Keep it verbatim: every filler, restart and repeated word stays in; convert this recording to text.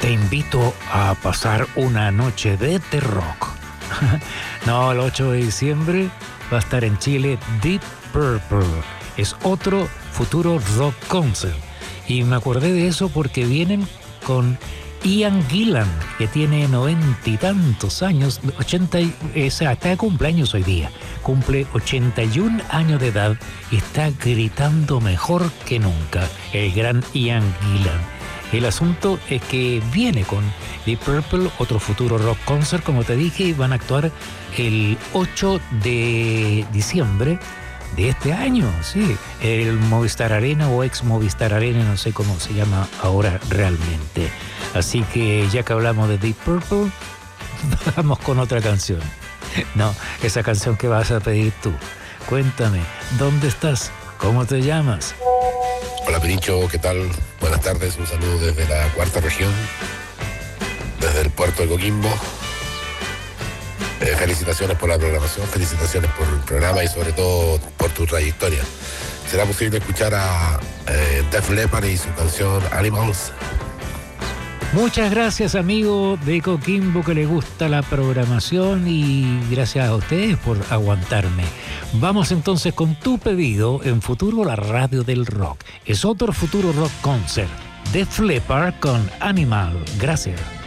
te invito a pasar una noche de terror. No, el ocho de diciembre va a estar en Chile Deep Purple. Es otro futuro rock concert. Y me acordé de eso porque vienen con Ian Gillan, que tiene noventa y tantos años, ochenta, o sea, está de cumpleaños hoy día. Cumple ochenta y un años de edad y está gritando mejor que nunca, el gran Ian Gillan. El asunto es que viene con Deep Purple, otro futuro rock concert, como te dije, y van a actuar el ocho de diciembre de este año, sí, el Movistar Arena o ex Movistar Arena, no sé cómo se llama ahora realmente. Así que ya que hablamos de Deep Purple, vamos con otra canción. No, esa canción que vas a pedir tú. Cuéntame, ¿dónde estás? ¿Cómo te llamas? Hola Perincho, ¿qué tal? Buenas tardes, un saludo desde la cuarta región, desde el puerto de Coquimbo. Eh, felicitaciones por la programación, felicitaciones por el programa y sobre todo por tu trayectoria. ¿Será posible escuchar a eh, Def Leppard y su canción Animals? Muchas gracias, amigo de Coquimbo, que le gusta la programación, y gracias a ustedes por aguantarme. Vamos entonces con tu pedido en Futuro, la radio del rock. Es otro Futuro Rock Concert. Def Leppard con Animal. Gracias.